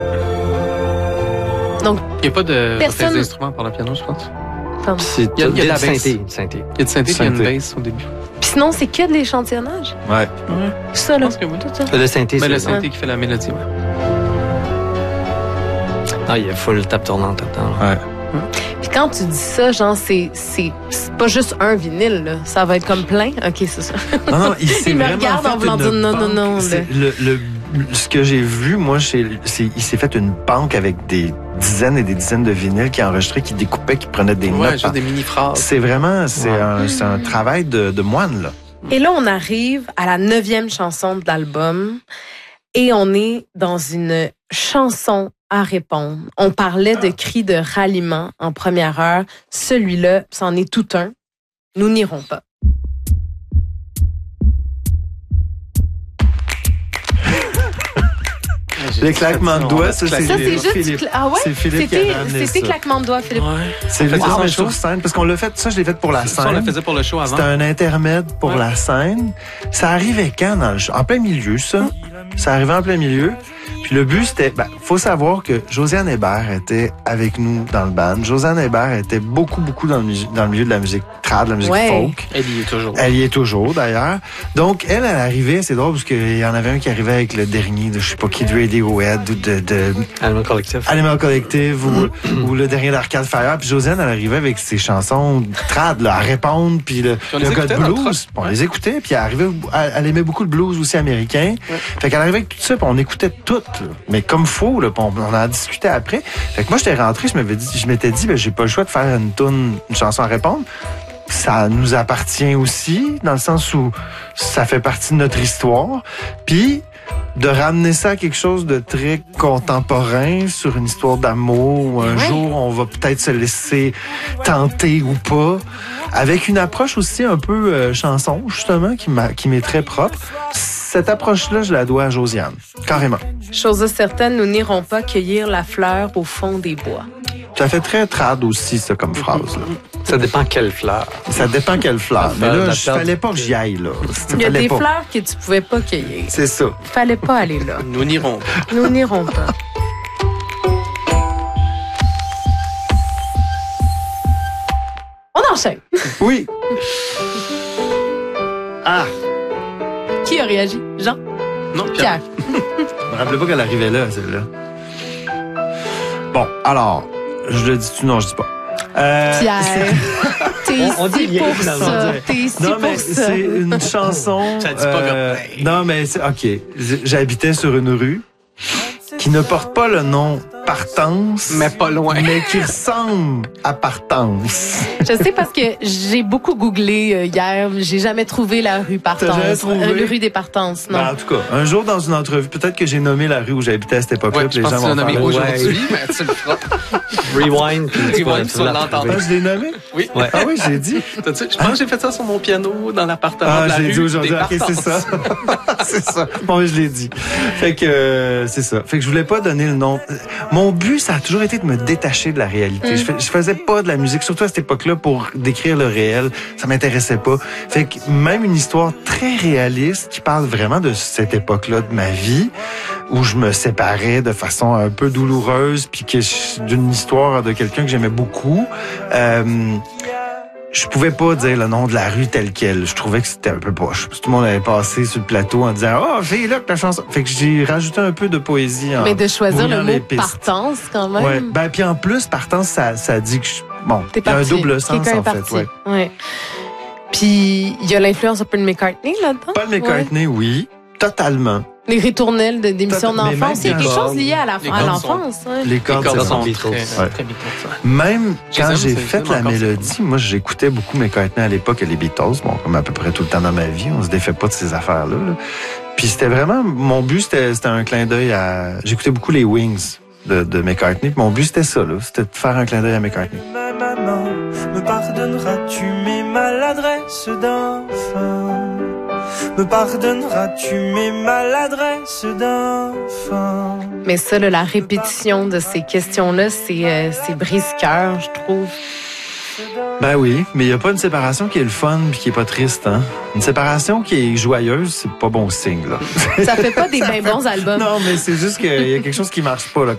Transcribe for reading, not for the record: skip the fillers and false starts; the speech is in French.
Donc, il n'y a pas de personne... d'instruments par le piano, je pense. Il y a de la synthé. synthé. Il y a de synthé, puis il y a une bass au début. Puis sinon, c'est que de l'échantillonnage. Ouais. Ça, là. Je pense que oui. Tout ça. Le synthé, Mais c'est le synthé qui fait la mélodie, ouais. Ah, il y a full tape tournante là-dedans. Ouais. Puis quand tu dis ça, genre, c'est pas juste un vinyle, là. Ça va être comme plein. OK, c'est ça. Non, il me regarde en voulant dire non. Ce que j'ai vu, moi, il s'est fait une banque avec des dizaines et des dizaines de vinyles qui enregistraient, qui découpaient, qui prenaient des notes. Juste des mini-phrases. C'est vraiment, c'est un travail de moine, là. Et là, on arrive à la 9e chanson de l'album et on est dans une chanson à répondre. On parlait de cris de ralliement en première heure. Celui-là, c'en est tout un. Nous n'irons pas. Les claquements de doigts, ça, c'est juste... Ah ouais? C'est Philippe qui a amené ça. C'était claquement de doigts, Philippe. Ouais. C'est lui qui a fait sur scène, parce qu'on l'a fait, ça, je l'ai fait pour la scène. Ça, on le faisait pour le show avant. C'était un intermède pour la scène. Ça arrivait quand dans le show? En plein milieu, ça. Ça arrivait en plein milieu. Puis le but, c'était... faut savoir que Josiane Hébert était avec nous dans le band. Josiane Hébert était beaucoup dans le milieu de la musique trad, de la musique folk. Elle y est toujours. Elle y est toujours, d'ailleurs. Donc, elle arrivait, c'est drôle, parce qu'il y en avait un qui arrivait avec le dernier de, je sais pas qui, de Radiohead ou de Animal Collective. Animal Collective ou le dernier d'Arcade Fire. Puis Josiane, elle arrivait avec ses chansons trad, là, à répondre. Puis le gars de blues, on les écoutait. Puis elle aimait beaucoup le blues aussi américain. Ouais. Fait qu'elle arrivait avec tout ça, puis on écoutait tout. Là. Mais comme faux, là, on en a discuté après. Fait que moi, j'étais rentré, je m'étais dit, j'ai pas le choix de faire une chanson à répondre. Ça nous appartient aussi, dans le sens où ça fait partie de notre histoire. Puis, de ramener ça à quelque chose de très contemporain sur une histoire d'amour où un jour, on va peut-être se laisser tenter ou pas. Avec une approche aussi un peu chanson, justement, qui m'est très propre. Cette approche-là, je la dois à Josiane, carrément. Chose certaine, nous n'irons pas cueillir la fleur au fond des bois. Ça fait très trad aussi, ça, comme phrase. Là. Ça dépend quelle fleur. Ça dépend quelle fleur. Mais là, il fallait pas que j'y aille, là. Il y a des fleurs que tu pouvais pas cueillir. C'est ça. Fallait pas aller là. Nous n'irons pas. Nous n'irons pas. On enchaîne. Oui. Ah! Qui a réagi? Jean? Non, Pierre. Je me rappelais pas qu'elle arrivait là, celle-là. Bon, alors, je le dis-tu? Non, je dis pas. Pierre, on dit t'es pour ça. Non, mais c'est une chanson... Ça dit pas non, mais c'est... OK. J'habitais sur une rue qui ne porte pas le nom Partance, mais pas loin, mais qui ressemble à Partance. Je sais parce que j'ai beaucoup googlé hier, j'ai jamais trouvé la rue Partance, la rue des Partances, non. Ben, en tout cas, un jour dans une entrevue, peut-être que j'ai nommé la rue où j'habitais à cette époque-là, les gens vont nommer aujourd'hui, mais tu le feras. Rewind, tu vas l'entendre. Je l'ai nommé? Oui. Ouais. Ah oui, j'ai dit. Je pense que j'ai fait ça sur mon piano dans l'appartement de la rue. J'ai dit aujourd'hui, OK, c'est ça. C'est ça. Bon, je l'ai dit. Fait que c'est ça. Fait que je voulais pas donner le nom. Mon but, ça a toujours été de me détacher de la réalité. Je faisais pas de la musique, surtout à cette époque-là, pour décrire le réel. Ça m'intéressait pas. Fait que même une histoire très réaliste qui parle vraiment de cette époque-là de ma vie, où je me séparais de façon un peu douloureuse, puis d'une histoire de quelqu'un que j'aimais beaucoup. Je pouvais pas dire le nom de la rue telle quelle. Je trouvais que c'était un peu poche. Tout le monde avait passé sur le plateau en disant « Oh, c'est là que la chanson... » Fait que j'ai rajouté un peu de poésie en... Mais de choisir le mot « partance » quand même. Ouais. Ben, puis en plus, partance, ça dit que bon, il y a un double sens en fait. Ouais. Puis il y a l'influence de Paul McCartney là-dedans. Paul McCartney, oui, totalement. Les ritournelles d'émissions d'enfance, il y a quelque chose lié à l'enfance. Les cordes sont très Beatles. Même quand j'ai fait la mélodie, moi j'écoutais beaucoup McCartney à l'époque et les Beatles, bon, comme à peu près tout le temps dans ma vie, on se défait pas de ces affaires-là. Là. Puis c'était vraiment, mon but c'était un clin d'œil à... J'écoutais beaucoup les Wings de McCartney, puis mon but c'était ça, là, c'était de faire un clin d'œil à McCartney. Ma maman, me pardonneras-tu mes maladresses d'enfant? Me pardonneras-tu mes maladresses d'enfant? Mais ça, là, la répétition de ces questions-là, c'est brise-cœur, je trouve. Ben oui, mais il n'y a pas une séparation qui est le fun puis qui est pas triste, hein. Une séparation qui est joyeuse, c'est pas bon signe, là. Ça fait pas des bien bons albums. Non, mais c'est juste qu'il y a quelque chose qui marche pas, là.